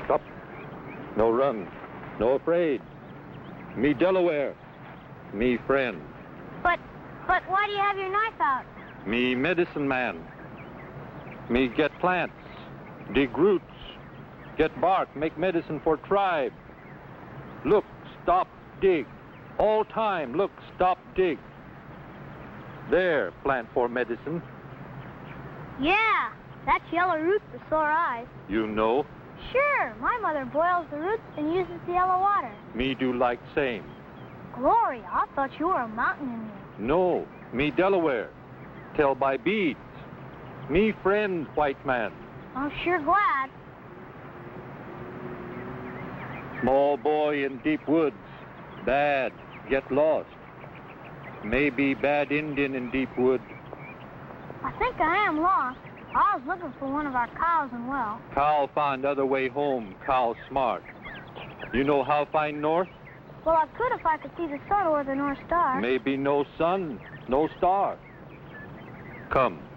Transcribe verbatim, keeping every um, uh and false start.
Stop. No run. No afraid. Me Delaware. Me friend. But, but why do you have your knife out? Me medicine man. Me get plants. Dig roots. Get bark. Make medicine for tribe. Look, stop, dig. All time, look, stop, dig. There, plant for medicine. Yeah, that's yellow root for sore eyes. You know? Sure, my mother boils the roots and uses the yellow water. Me do like same. Gloria, I thought you were a mountain Indian. No, me Delaware. Tell by beads. Me friend, white man. I'm sure glad. Small boy in deep woods. Bad, get lost. Maybe bad Indian in deep wood. I think I am lost. I was looking for one of our cows and well. Cow find other way home. Cow smart. You know how find north? Well, I could if I could see the sun or the North Star. Maybe no sun, no star. Come.